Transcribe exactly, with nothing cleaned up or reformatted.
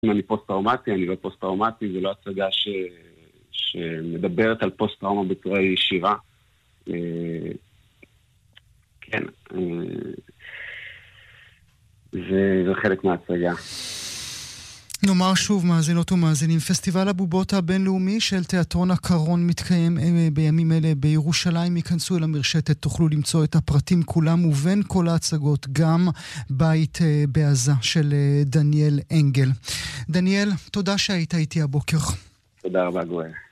אם אני פוסט-טראומטי, אני לא פוסט-טראומטי, זה לא הצגה ש... שמדברת על פוסט-טראומה בצורה ישירה. כן, זה, זה חלק מההצגה. נאמר שוב, מאזינות ומאזינים, פסטיבל הבובות הבינלאומי של תיאטרון הקרון מתקיים בימים אלה בירושלים. ייכנסו אל המרשתת, תוכלו למצוא את הפרטים כולם, ובין כל ההצגות גם בית בעזה של דניאל אנגל. דניאל, תודה שהיית איתי הבוקר. תודה רבה, גואל.